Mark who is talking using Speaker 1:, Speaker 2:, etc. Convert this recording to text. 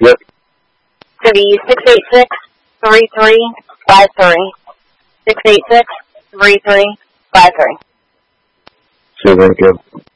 Speaker 1: Yep.
Speaker 2: It's going to be 686-3353. 686-3353.
Speaker 1: So thank you.